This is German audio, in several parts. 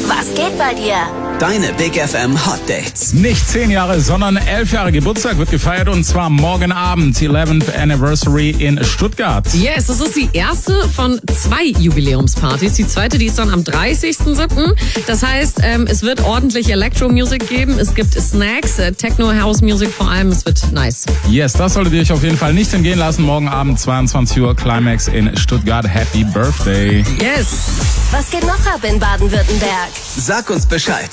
Was geht bei dir? Deine Big FM Hot Dates. Nicht 10 Jahre, sondern 11 Jahre Geburtstag wird gefeiert und zwar morgen Abend, 11th Anniversary in Stuttgart. Yes, das ist die erste von 2 Jubiläumspartys. Die zweite, die ist dann am 30.07. Das heißt, es wird ordentlich Electro-Music geben. Es gibt Snacks, Techno-House-Music vor allem. Es wird nice. Yes, das solltet ihr euch auf jeden Fall nicht entgehen lassen. Morgen Abend 22 Uhr Climax in Stuttgart. Happy Birthday. Yes. Was geht noch ab in Baden-Württemberg? Sag uns Bescheid.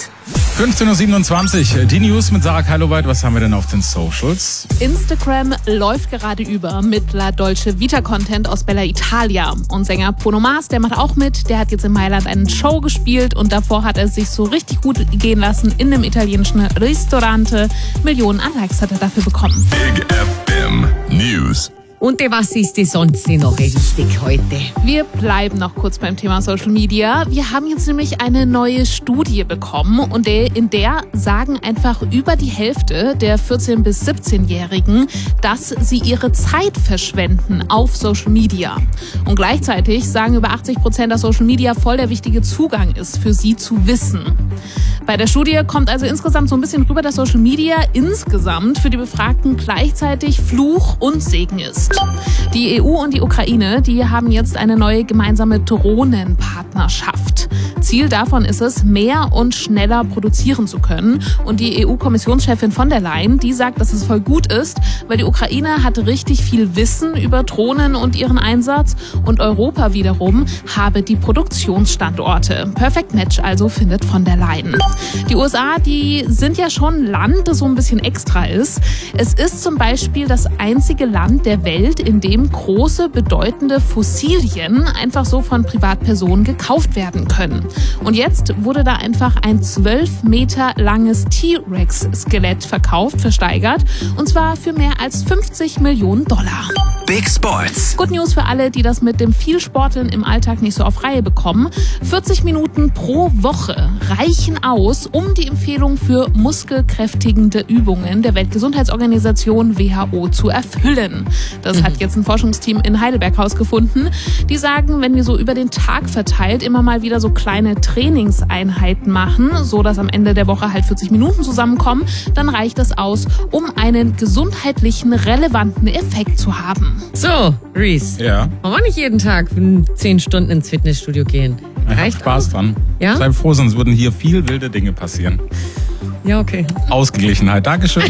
15.27 Uhr, die News mit Sarah Keiloweit. Was haben wir denn auf den Socials? Instagram läuft gerade über mit La Dolce Vita Content aus Bella Italia. Und Sänger Bruno Mars, der macht auch mit. Der hat jetzt in Mailand eine Show gespielt und davor hat er sich so richtig gut gehen lassen in einem italienischen Ristorante. Millionen an Likes hat er dafür bekommen. Big FM News. Und was ist die sonst noch wichtig heute? Wir bleiben noch kurz beim Thema Social Media. Wir haben jetzt nämlich eine neue Studie bekommen und in der sagen einfach über die Hälfte der 14- bis 17-Jährigen, dass sie ihre Zeit verschwenden auf Social Media. Und gleichzeitig sagen über 80%, dass Social Media voll der wichtige Zugang ist, für sie zu wissen. Bei der Studie kommt also insgesamt so ein bisschen rüber, dass Social Media insgesamt für die Befragten gleichzeitig Fluch und Segen ist. Die EU und die Ukraine, die haben jetzt eine neue gemeinsame Drohnenpartnerschaft. Ziel davon ist es, mehr und schneller produzieren zu können. Und die EU-Kommissionschefin von der Leyen, die sagt, dass es voll gut ist, weil die Ukraine hat richtig viel Wissen über Drohnen und ihren Einsatz und Europa wiederum habe die Produktionsstandorte. Perfect Match also, findet von der Leyen. Die USA, die sind ja schon ein Land, das so ein bisschen extra ist. Es ist zum Beispiel das einzige Land der Welt, in dem große, bedeutende Fossilien einfach so von Privatpersonen gekauft werden können. Und jetzt wurde da einfach ein 12 Meter langes T-Rex-Skelett versteigert. Und zwar für mehr als $50 Millionen. Big Sports. Good News für alle, die das mit dem Vielsporteln im Alltag nicht so auf Reihe bekommen. 40 Minuten pro Woche reichen aus, um die Empfehlung für muskelkräftigende Übungen der Weltgesundheitsorganisation WHO zu erfüllen. Das hat jetzt ein Forschungsteam in Heidelberg herausgefunden. Die sagen, wenn wir so über den Tag verteilt immer mal wieder so kleine Trainingseinheiten machen, so dass am Ende der Woche halt 40 Minuten zusammenkommen, dann reicht das aus, um einen gesundheitlichen, relevanten Effekt zu haben. So, Reese. Ja. Wollen wir nicht jeden Tag 10 Stunden ins Fitnessstudio gehen? Reicht Spaß dran. Ja? Sei froh, sonst würden hier viel wilde Dinge passieren. Ja, okay. Ausgeglichenheit. Dankeschön.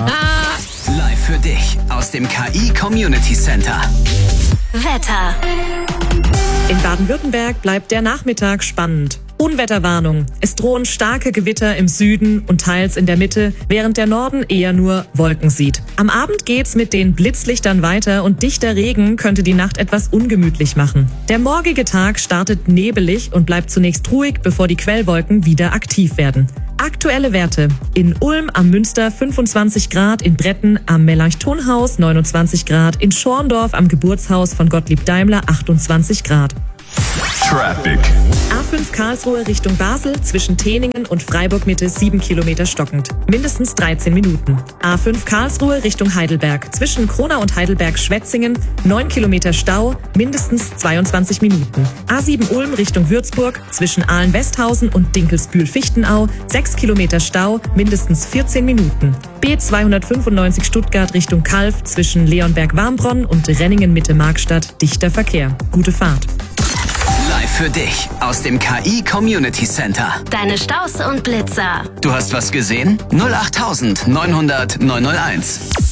Live für dich aus dem KI Community Center. Wetter. In Baden-Württemberg bleibt der Nachmittag spannend. Unwetterwarnung. Es drohen starke Gewitter im Süden und teils in der Mitte, während der Norden eher nur Wolken sieht. Am Abend geht's mit den Blitzlichtern weiter und dichter Regen könnte die Nacht etwas ungemütlich machen. Der morgige Tag startet nebelig und bleibt zunächst ruhig, bevor die Quellwolken wieder aktiv werden. Aktuelle Werte. In Ulm am Münster 25 Grad, in Bretten am Melanchthonhaus 29 Grad, in Schorndorf am Geburtshaus von Gottlieb Daimler 28 Grad. Traffic. A5 Karlsruhe Richtung Basel zwischen Teningen und Freiburg Mitte 7 Kilometer stockend. Mindestens 13 Minuten. A5 Karlsruhe Richtung Heidelberg zwischen Kronau und Heidelberg-Schwetzingen 9 Kilometer Stau, mindestens 22 Minuten. A7 Ulm Richtung Würzburg zwischen Ahlen-Westhausen und Dinkelsbühl-Fichtenau 6 Kilometer Stau, mindestens 14 Minuten. B295 Stuttgart Richtung Calw zwischen Leonberg-Warmbronn und Renningen Mitte Markstadt dichter Verkehr. Gute Fahrt. Live für dich aus dem KI Community Center. Deine Staus und Blitzer. Du hast was gesehen? 08900 901.